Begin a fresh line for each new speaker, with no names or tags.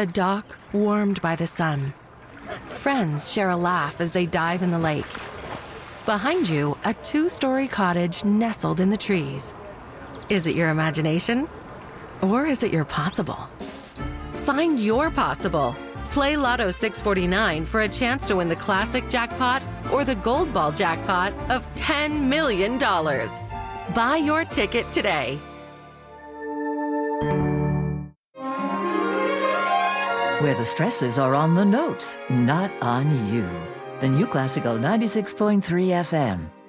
A dock warmed by the sun. Friends share a laugh as they dive in the lake. Behind you, a 2-story cottage nestled in the trees. Is it your imagination? Or is it your possible? Find your possible. Play Lotto 649 for a chance to win the classic jackpot or the gold ball jackpot of $10 million. Buy your ticket today.
Where the stresses are on the notes, not on you. The New Classical 96.3 FM.